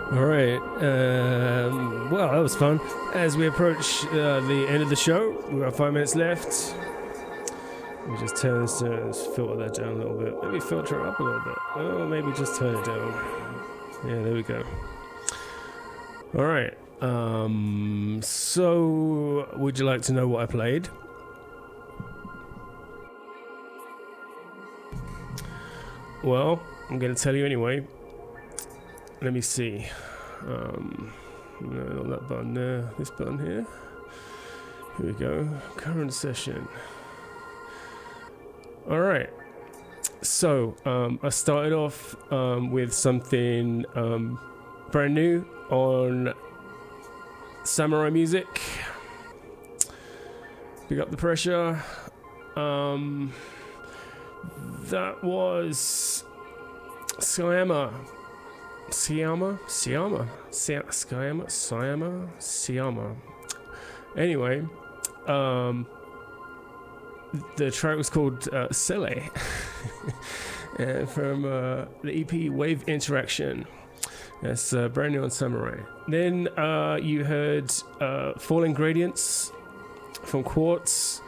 All right. Well, that was fun. As we approach the end of the show, we've got 5 minutes left. We just turn this, filter that down a little bit. Maybe filter it up a little bit. Oh, maybe just turn it down. Yeah, there we go. All right. So, would you like to know what I played? Well, I'm going to tell you anyway. Let me see. No, not that button there. This button here. Here we go. Current session. All right. So I started off with something brand new on Samurai Music. Pick up the pressure. That was Skyama. Skyama. Anyway, the track was called Sele from the EP Wave Interaction. That's brand new on Samurai. Then you heard Falling Gradients from Quartz,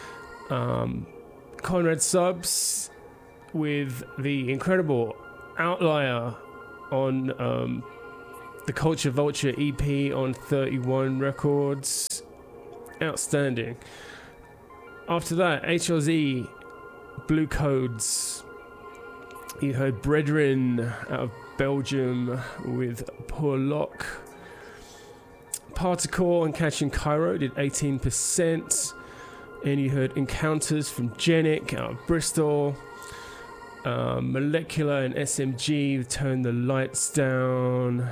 Conrad Subs with the incredible Outlier on the Culture Vulture EP on 31 Records. Outstanding. After that, HLZ, Blue Codes. You heard Brethren out of Belgium with Poor Lock. Particle and Catching Cairo did 18%. And you heard Encounters from Genic out of Bristol. Molecular and SMG, Turn the Lights Down.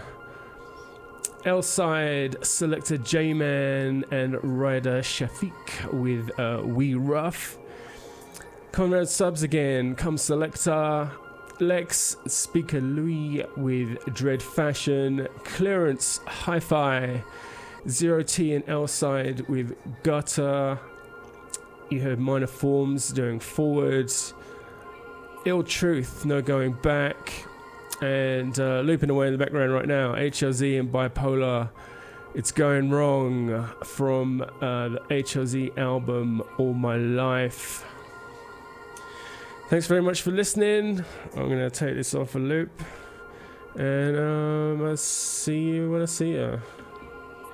L-Side, Selector J-Man and Ryder Shafiq with We Rough. Conrad Subs again, Come Selector. Lex, Speaker Louis with Dread Fashion. Clearance, Hi-Fi. Zero T and L-Side with Gutter. You heard Minor Forms doing Forwards. Ill Truth, No Going Back. And looping away in the background right now, HLZ and Bipolar, It's Going Wrong from the HLZ album All My Life. Thanks very much for listening. I'm going to take this off a loop. And I'll see you when I see you.